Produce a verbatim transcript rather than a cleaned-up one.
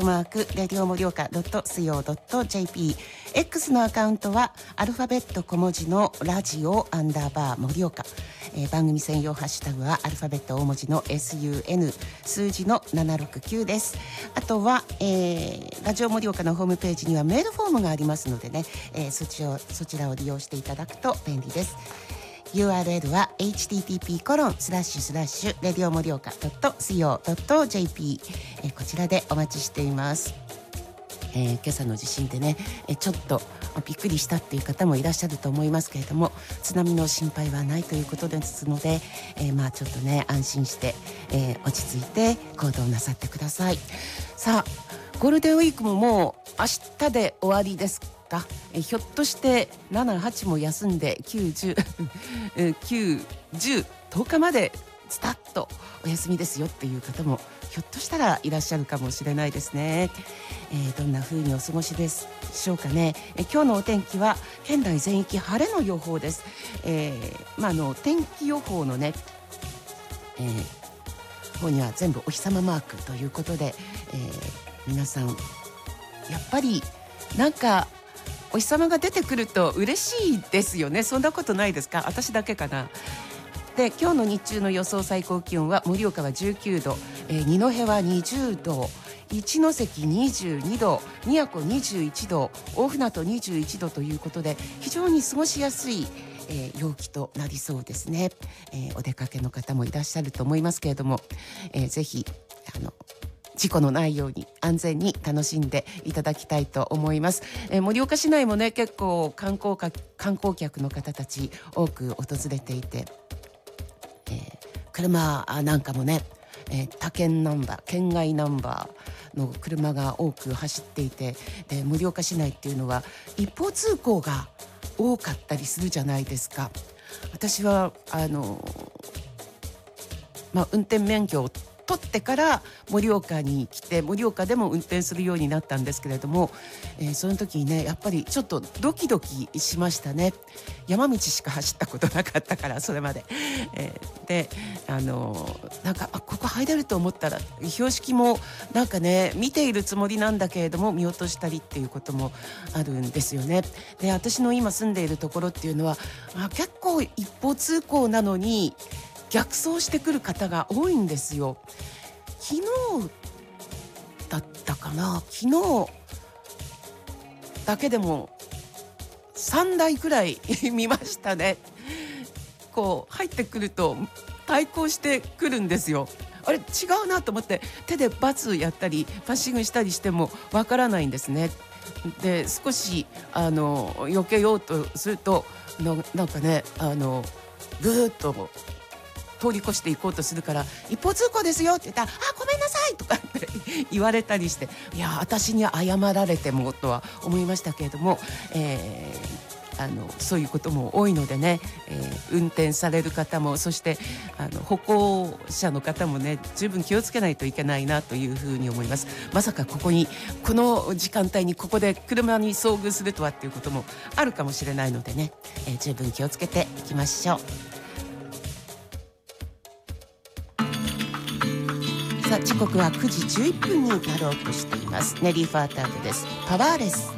マークレディオ盛岡 ドットシーオードットジェーピー、 X のアカウントはアルファベット小文字のラジオアンダーバー盛岡、えー、番組専用ハッシュタグはアルファベット大文字の エスユーエヌ 数字のななろくきゅうです。あとは、えー、ラジオ盛岡のホームページにはメールフォームがありますのでね、えー、そちら、そちらを利用していただくと便利です。 ユーアールエル は エイチティーティーピーコロンスラッシュスラッシュレディオ盛岡 ドットシーオードットジェーピー、えー、こちらでお待ちしています。えー、今朝の地震でね、えー、ちょっとびっくりしたっていう方もいらっしゃると思いますけれども、津波の心配はないということですので、えー、まあちょっとね安心して、えー、落ち着いて行動なさってください。さあゴールデンウィークももう明日で終わりですか。えー、ひょっとしてなな、はちも休んできゅう、じゅう、きゅう、じゅう、とおかまでスタッとお休みですよっていう方もひょっとしたらいらっしゃるかもしれないですね。えー、どんな風にお過ごしでしょうかね。えー、今日のお天気は県内全域晴れの予報です。えーまあ、あの天気予報のね、えー、方には全部お日様マークということで、えー、皆さんやっぱりなんかお日様が出てくると嬉しいですよね。そんなことないですか？私だけかな。で今日の日中の予想最高気温は盛岡はじゅうきゅうど、えー、二戸はにじゅうど、一関にじゅうにど、宮古にじゅういちど、大船渡にじゅういちどということで非常に過ごしやすい、えー、陽気となりそうですね。えー、お出かけの方もいらっしゃると思いますけれども、えー、ぜひあの事故のないように安全に楽しんでいただきたいと思います。えー、盛岡市内もね結構観光か観光客の方たち多く訪れていて、えー、車なんかもね、えー、他県ナンバー県外ナンバーの車が多く走っていて、で盛岡市内っていうのは一方通行が多かったりするじゃないですか。私はあの、まあ、運転免許を取ってから盛岡に来て盛岡でも運転するようになったんですけれども、えー、その時にねやっぱりちょっとドキドキしましたね。山道しか走ったことなかったからそれまで、えー、であのー、なんかあここ入れると思ったら標識もなんかね見ているつもりなんだけれども見落としたりっていうこともあるんですよね。で私の今住んでいるところっていうのはあ結構一方通行なのに逆走してくる方が多いんですよ。昨日だったかな、昨日だけでもさんだいくらい見ましたね。こう入ってくると対向してくるんですよ。あれ違うなと思って手でバツやったりパッシングしたりしてもわからないんですね。で少しあの避けようとすると な, なんかねあのぐーっと通り越していこうとするから一方通行ですよって言ったらあごめんなさいとかって言われたりして、いや私に謝られてもとは思いましたけれども、えー、あのそういうことも多いのでね、えー、運転される方もそしてあの歩行者の方もね十分気をつけないといけないなというふうに思います。まさかここにこの時間帯にここで車に遭遇するとはっていうこともあるかもしれないのでね、えー、十分気をつけていきましょう。さあ時刻はくじじゅういっぷんになろうとしています。ネリー・ファータードです。パワーレス。